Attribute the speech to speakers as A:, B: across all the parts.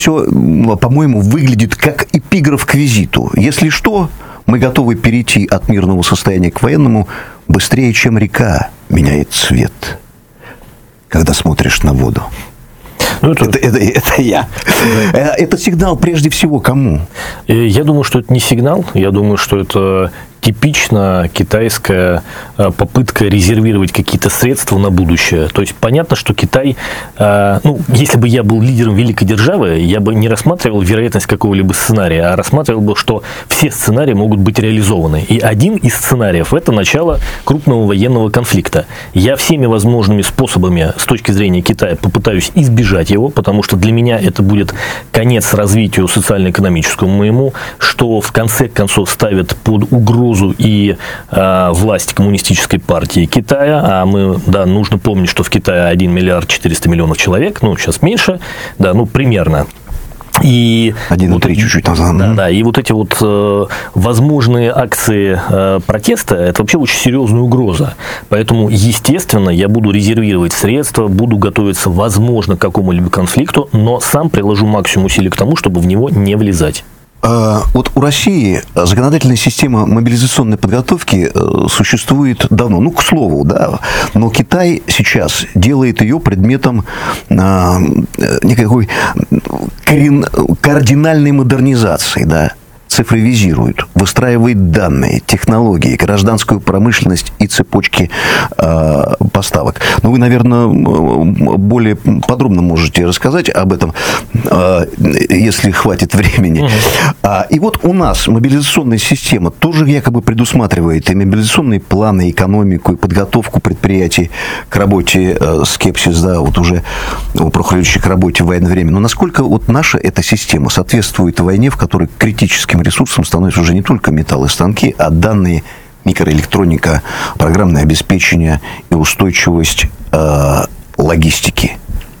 A: Все, по-моему, выглядит как эпиграф к визиту. Если что, мы готовы перейти от мирного состояния к военному быстрее, чем река меняет цвет, когда смотришь на воду. Ну, это я. Это сигнал прежде всего кому?
B: Я думаю, что это не сигнал. Я думаю, что это типично китайская попытка резервировать какие-то средства на будущее. То есть понятно, что Китай, если бы я был лидером великой державы, я бы не рассматривал вероятность какого-либо сценария, а рассматривал бы, что все сценарии могут быть реализованы. И один из сценариев – это начало крупного военного конфликта. Я всеми возможными способами с точки зрения Китая попытаюсь избежать его, потому что для меня это будет конец развитию социально-экономическому моему, что в конце концов ставит под угрозу и власть коммунистической партии Китая, а нужно помнить, что в Китае 1 миллиард 400 миллионов человек, сейчас меньше, примерно. И
A: 1,3 чуть-чуть назад.
B: Да, и вот эти возможные акции протеста – это вообще очень серьезная угроза. Поэтому, естественно, я буду резервировать средства, буду готовиться, возможно, к какому-либо конфликту, но сам приложу максимум усилий к тому, чтобы в него не влезать.
A: Вот у России законодательная система мобилизационной подготовки существует давно. К слову, да. Но Китай сейчас делает ее предметом никакой кардинальной модернизации, да. Цифровизирует, выстраивает данные, технологии, гражданскую промышленность и цепочки поставок. Вы, наверное, более подробно можете рассказать об этом, если хватит времени. И вот у нас мобилизационная система тоже якобы предусматривает и мобилизационные планы, экономику, и подготовку предприятий к работе, скепсис, да, уже у Прохоровича к работе в военное время. Но насколько наша эта система соответствует войне, в которой критическим ресурсом становятся уже не только металлы и станки, а данные, микроэлектроника, программное обеспечение и устойчивость логистики?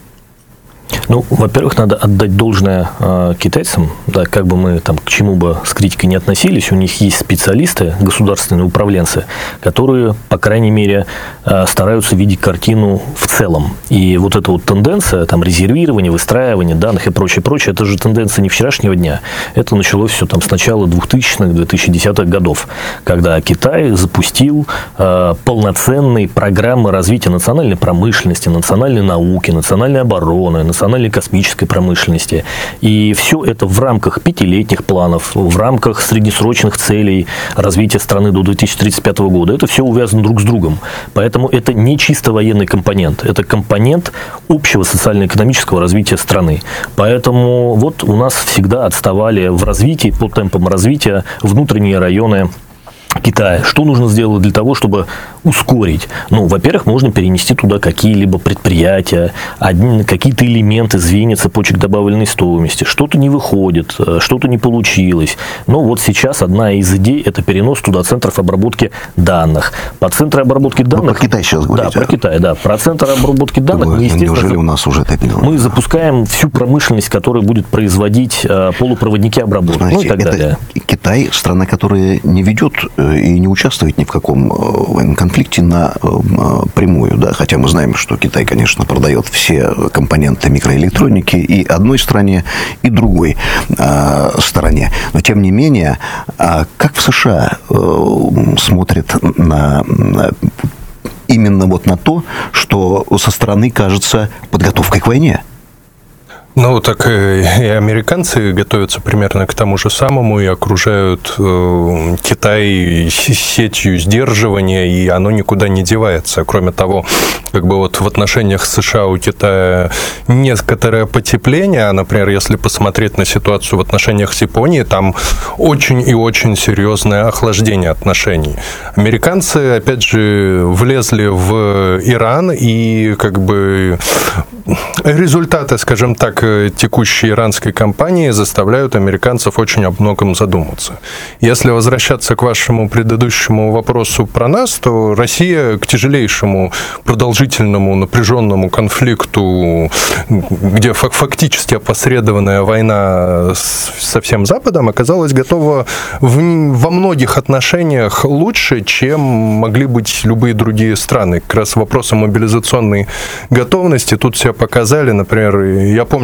B: Во-первых, надо отдать должное китайцам, да, как бы мы к чему бы с критикой не относились, у них есть специалисты, государственные управленцы, которые, по крайней мере, стараются видеть картину в целом. И вот эта тенденция, резервирование, выстраивание данных и прочее, это же тенденция не вчерашнего дня. Это началось все с начала 2000-х, 2010-х годов, когда Китай запустил полноценные программы развития национальной промышленности, национальной науки, национальной обороны, национальной космической промышленности. И все это в рамках 5-летних планов, в рамках среднесрочных целей развития страны до 2035 года. Это все увязано друг с другом. Поэтому это не чисто военный компонент. Это компонент общего социально-экономического развития страны. Поэтому у нас всегда отставали в развитии, по темпам развития, внутренние районы Китая. Что нужно сделать для того, чтобы ускорить? Во-первых, можно перенести туда какие-либо предприятия, какие-то элементы, звенья цепочек добавленной стоимости. Что-то не выходит, что-то не получилось. Но сейчас одна из идей – это перенос туда центров обработки данных. По центру обработки данных…
A: Вы про Китай сейчас говорите?
B: Да, про Китай, да. Про центр обработки данных,
A: неужели у нас уже это
B: мы запускаем всю промышленность, которая будет производить полупроводники обработки.
A: Знаете,
B: и так далее.
A: Китай – страна, которая не ведет и не участвует ни в каком военном конфликте напрямую, да, хотя мы знаем, что Китай, конечно, продает все компоненты микроэлектроники и одной стране, и другой стороне. Но, тем не менее, как в США смотрят именно на то, что со стороны кажется подготовкой к войне?
C: Так и американцы готовятся примерно к тому же самому и окружают Китай сетью сдерживания, и оно никуда не девается. Кроме того, в отношениях с США у Китая некоторое потепление, например, если посмотреть на ситуацию в отношениях с Японией, там очень и очень серьезное охлаждение отношений. Американцы, опять же, влезли в Иран, и результаты, скажем так, текущей иранской кампании заставляют американцев очень о многом задуматься. Если возвращаться к вашему предыдущему вопросу про нас, то Россия к тяжелейшему, продолжительному, напряженному конфликту, где фактически опосредованная война со всем Западом, оказалась готова во многих отношениях лучше, чем могли быть любые другие страны. Как раз вопросы мобилизационной готовности тут все показали. Например, я помню,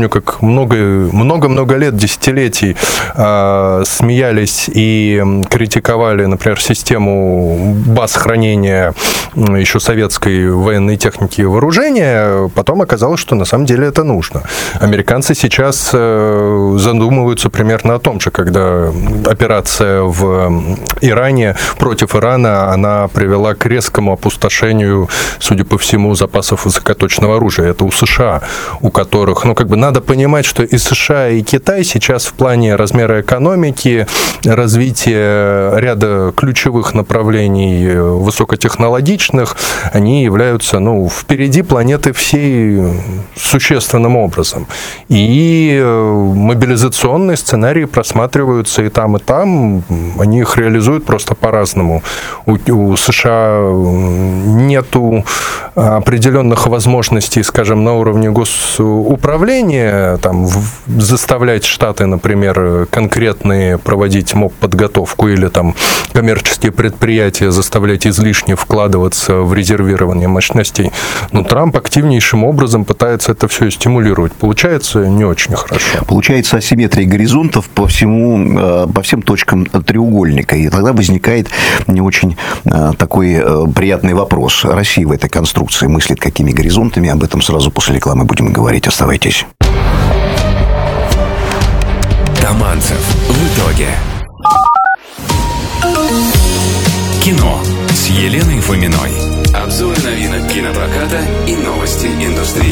C: помню, как много-много лет, десятилетий смеялись и критиковали, например, систему баз хранения еще советской военной техники и вооружения. Потом оказалось, что на самом деле это нужно. Американцы сейчас задумываются примерно о том же, когда операция в Иране против Ирана, она привела к резкому опустошению, судя по всему, запасов высокоточного оружия. Это у США, у которых, надо понимать, что и США, и Китай сейчас в плане размера экономики, развития ряда ключевых направлений высокотехнологичных, они являются, впереди планеты всей существенным образом. И мобилизационные сценарии просматриваются и там, они их реализуют просто по-разному. У США нету определенных возможностей, скажем, на уровне госуправления, заставлять штаты, например, конкретные проводить МОП-подготовку или коммерческие предприятия заставлять излишне вкладываться в резервирование мощностей. Но Трамп активнейшим образом пытается это все стимулировать. Получается не очень хорошо.
A: Получается асимметрия горизонтов по всем точкам треугольника. И тогда возникает не очень такой приятный вопрос. Россия в этой конструкции мыслит какими горизонтами? Об этом сразу после рекламы будем говорить. Оставайтесь.
D: Таманцев. В итоге. Кино с Еленой Фоминой. Обзоры новинок кинопроката и новости индустрии.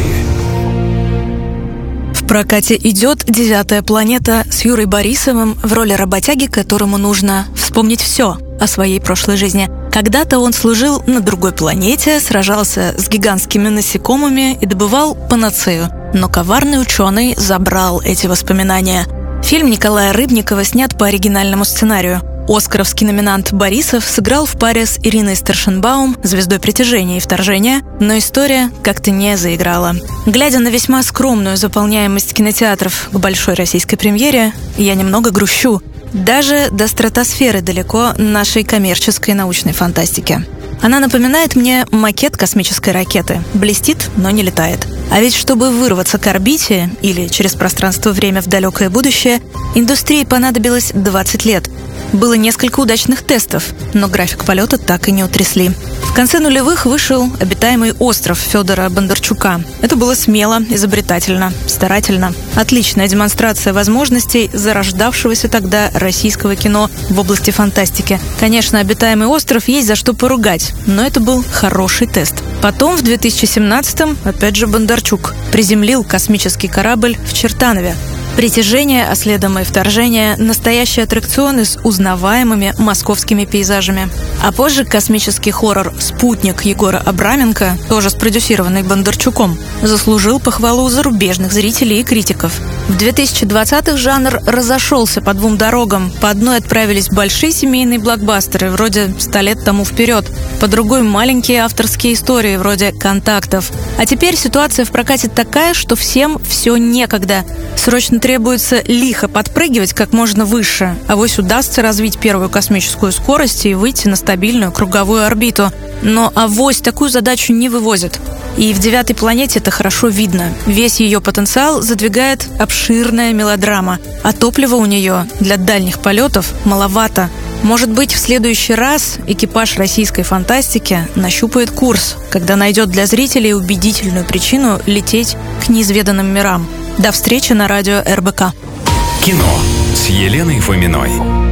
E: В прокате идет «Девятая планета» с Юрой Борисовым в роли работяги, которому нужно вспомнить все о своей прошлой жизни. Когда-то он служил на другой планете, сражался с гигантскими насекомыми и добывал панацею. Но коварный ученый забрал эти воспоминания. Фильм Николая Рыбникова снят по оригинальному сценарию. Оскаровский номинант Борисов сыграл в паре с Ириной Старшенбаум, звездой «Притяжения» и «Вторжения», но история как-то не заиграла. Глядя на весьма скромную заполняемость кинотеатров к большой российской премьере, я немного грущу. Даже до стратосферы далеко нашей коммерческой научной фантастики. Она напоминает мне макет космической ракеты. Блестит, но не летает. А ведь чтобы вырваться к орбите или через пространство-время в далекое будущее, индустрии понадобилось 20 лет. Было несколько удачных тестов, но график полета так и не утрясли. В конце нулевых вышел «Обитаемый остров» Федора Бондарчука. Это было смело, изобретательно, старательно. Отличная демонстрация возможностей зарождавшегося тогда российского кино в области фантастики. Конечно, «Обитаемый остров» есть за что поругать, но это был хороший тест. Потом в 2017-м, опять же, Бондарчук приземлил космический корабль в Чертанове. «Притяжение», а следом и «Вторжение» — настоящие аттракционы с узнаваемыми московскими пейзажами. А позже космический хоррор «Спутник» Егора Абраменко, тоже спродюсированный Бондарчуком, заслужил похвалу зарубежных зрителей и критиков. В 2020-х жанр разошелся по двум дорогам. По одной отправились большие семейные блокбастеры, вроде «100 лет тому вперед», по другой — маленькие авторские истории, вроде «Контактов». А теперь ситуация в прокате такая, что всем все некогда. Срочно требуется лихо подпрыгивать как можно выше, авось удастся развить первую космическую скорость и выйти на стабильную круговую орбиту. Но авось такую задачу не вывозит. И в «Девятой планете» это хорошо видно. Весь ее потенциал задвигает обширная мелодрама, а топлива у нее для дальних полетов маловато. Может быть, в следующий раз экипаж российской фантастики нащупает курс, когда найдет для зрителей убедительную причину лететь к неизведанным мирам. До встречи на радио РБК.
D: Кино с Еленой Фоминой.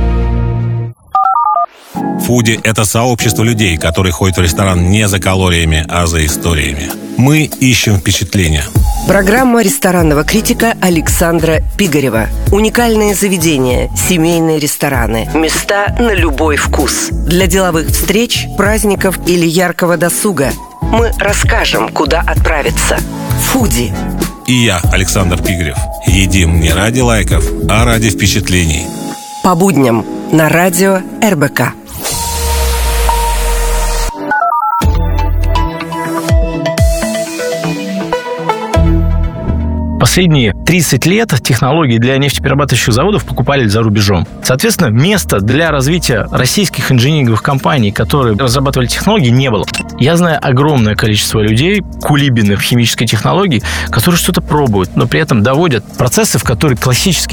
F: Фуди – это сообщество людей, которые ходят в ресторан не за калориями, а за историями. Мы ищем впечатления.
G: Программа ресторанного критика Александра Пигарева. Уникальные заведения, семейные рестораны, места на любой вкус. Для деловых встреч, праздников или яркого досуга. Мы расскажем, куда отправиться. Фуди.
F: И я, Александр Пигарев. Едим не ради лайков, а ради впечатлений.
G: По будням на радио РБК.
H: последние 30 лет технологии для нефтеперерабатывающих заводов покупали за рубежом. Соответственно, места для развития российских инжиниринговых компаний, которые разрабатывали технологии, не было. Я знаю огромное количество людей, кулибины в химической технологии, которые что-то пробуют, но при этом доводят процессы, в которые классические